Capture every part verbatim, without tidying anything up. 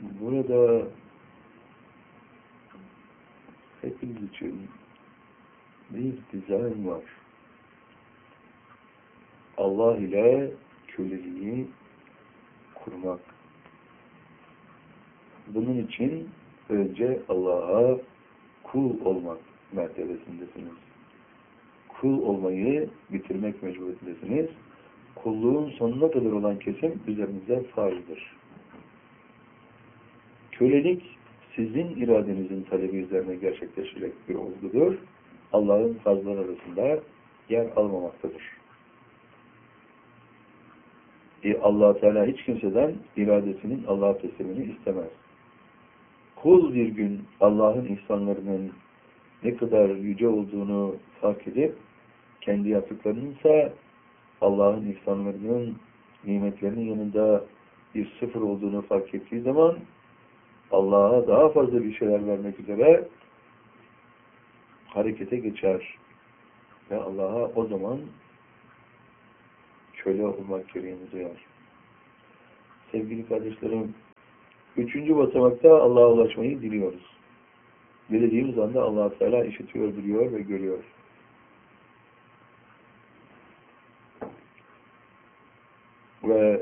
Burada hepimiz için bir dizayn var. Allah ile köleliği kurmak. Bunun için önce Allah'a kul olmak mertebesindesiniz. Kul olmayı bitirmek mecburiyetindesiniz. Kulluğun sonuna kadar olan kesim üzerinize farzdır. Kölelik sizin iradenizin talebi üzerine gerçekleşecek bir olgudur. Allah'ın farzları arasında yer almamaktadır. E Allah Teala hiç kimseden iradesinin Allah'a teslimini istemez. Kul bir gün Allah'ın ihsanlarının ne kadar yüce olduğunu fark edip kendi yaptıklarınınsa Allah'ın ihsanlarının nimetlerinin yanında bir sıfır olduğunu fark ettiği zaman Allah'a daha fazla bir şeyler vermek üzere harekete geçer. Ve Allah'a o zaman köle olmak gereğini duyar. Sevgili kardeşlerim, üçüncü basamakta Allah'a ulaşmayı diliyoruz. Dilediğimiz anda Allah-u Teala işitiyor, biliyor ve görüyor. Ve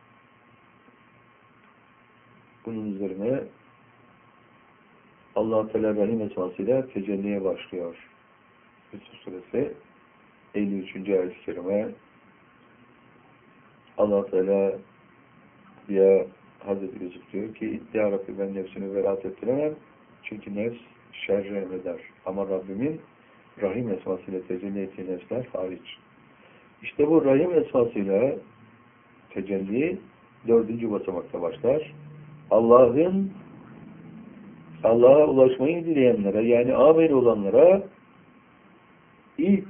bunun üzerine Allah-u Teala Rahim esmasıyla tecelliye başlıyor. Yusuf Suresi elli üçüncü ayet-i kerime Allah-u Teala ya Hazreti Yusuf diyor ki Ya Rabbi ben nefsini verat ettiremem çünkü nefs şerre emreder. Ama Rabbimin Rahim esmasıyla tecelli ettiği nefsler hariç. İşte bu Rahim esmasıyla tecelli dördüncü basamakta başlar. Allah'ın Allah'a ulaşmayı dileyenlere yani amel olanlara ilk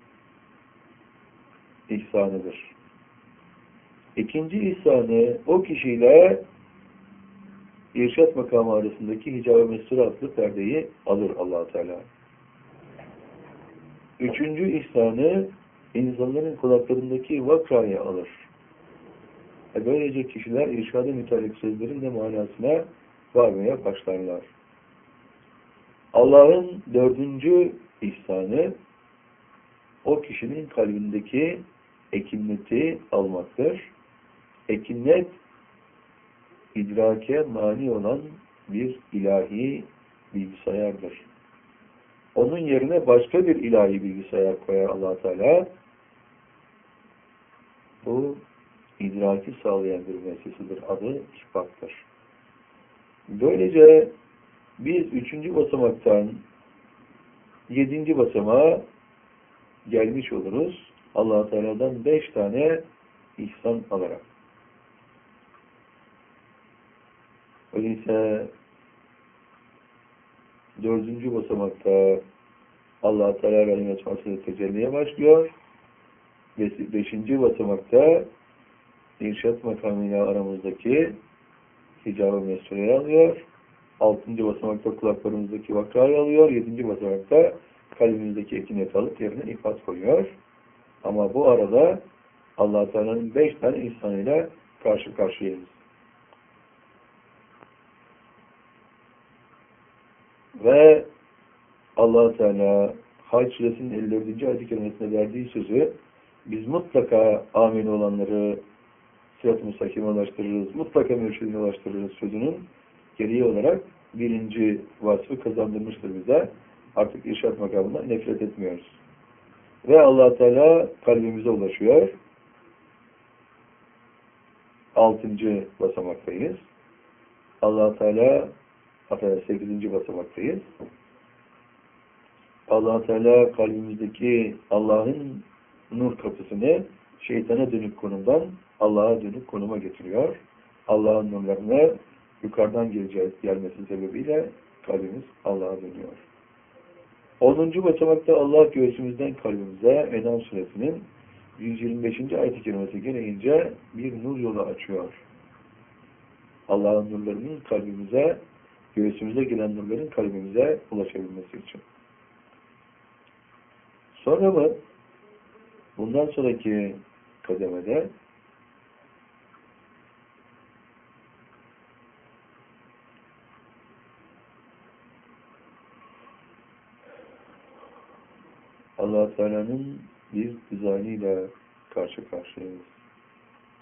ihsanıdır. İkinci ihsanı o kişiyle irşat makamı arasındaki hicab-ı mestur adlı perdeyi alır Allah-u Teala. Üçüncü ihsanı insanların kulaklarındaki vakrayı alır. E böylece kişiler irşad-ı müteallik sözlerin de manasına varmaya başlarlar. Allah'ın dördüncü ihsanı o kişinin kalbindeki ekinneti almaktır. Ekinnet idrake mani olan bir ilahi bilgisayardır. Onun yerine başka bir ilahi bilgisayar koyar Allah Teala. Bu idraki sağlayan bir müessesidir. Adı şifaktır. Böylece biz üçüncü basamaktan yedinci basamağa gelmiş oluruz. Allah Teala'dan beş tane ihsan alarak. Öyleyse dördüncü basamakta Allah Teala Rahim esmasıyla tecelliye başlıyor. Ve beşinci basamakta irşat makamıyla aramızdaki hicab-ı mesureyi alıyor. Altıncı basamakta kulaklarımızdaki vakrayı alıyor. Yedinci basamakta kalbimizdeki ekinet alıp yerine ifat koyuyor. Ama bu arada Allah Teala'nın beş tane ihsanıyla karşı karşıyayız. Ve Allah Teala Hac Suresinin elli dördüncü ayet-i kerimesinde verdiği sözü biz mutlaka amin olanları sırat-ı müstakime ulaştırırız, mutlaka mürşidine ulaştırırız sözünün gereği olarak birinci vasfı kazandırmıştır bize. Artık irşat makamından nefret etmiyoruz. Ve Allah Teala kalbimize ulaşıyor. Altıncı basamaktayız. Allah Teala hatta sekizinci basamaktayız. Allah Teala kalbimizdeki Allah'ın nur kapısını şeytana dönük konumdan Allah'a dönük konuma getiriyor. Allah'ın nurlarına yukarıdan geleceğiz gelmesi sebebiyle kalbimiz Allah'a dönüyor. onuncu basamakta Allah göğsümüzden kalbimize Enam suresinin yüz yirmi beşinci ayet-i kerimesi gereğince bir nur yolu açıyor. Allah'ın nurlarının kalbimize, göğsümüze gelen nurların kalbimize ulaşabilmesi için. Sonra mı? Bundan sonraki kademede Allah Teala'nın bir dizaynıyla karşı karşıyayız.